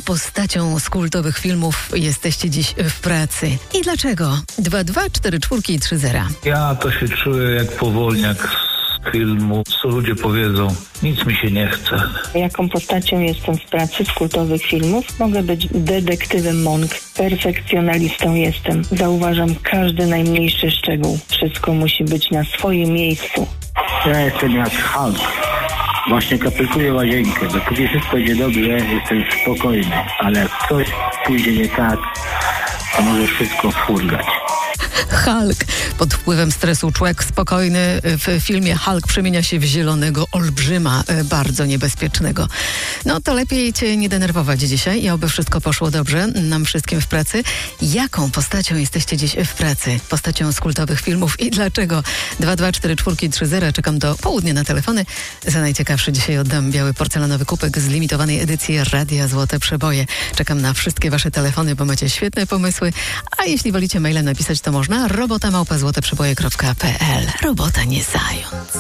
postacią z kultowych filmów jesteście dziś w pracy? I dlaczego? 22443. Ja to się czuję jak powolniak z filmu, co ludzie powiedzą. Nic mi się nie chce. Jaką postacią jestem w pracy z kultowych filmów? Mogę być detektywem Monk. Perfekcjonalistą jestem. Zauważam każdy najmniejszy szczegół. Wszystko musi być na swoim miejscu. Ja jestem jak Hulk. Właśnie kaprykuję łazienkę. Dopóki wszystko idzie dobrze, jestem spokojny. Ale jak coś pójdzie nie tak, to może wszystko furgać. Hulk. Pod wpływem stresu człowiek spokojny w filmie Hulk przemienia się w zielonego olbrzyma, bardzo niebezpiecznego. No to lepiej cię nie denerwować dzisiaj i oby wszystko poszło dobrze nam wszystkim w pracy. Jaką postacią jesteście dziś w pracy? Postacią z kultowych filmów i dlaczego? 22443. Czekam do południa na telefony. Za najciekawszy dzisiaj oddam biały porcelanowy kubek z limitowanej edycji Radia Złote Przeboje. Czekam na wszystkie wasze telefony, bo macie świetne pomysły. A jeśli wolicie mailem napisać, to można robota@złoteprzeboje.pl. Robota, nie zając.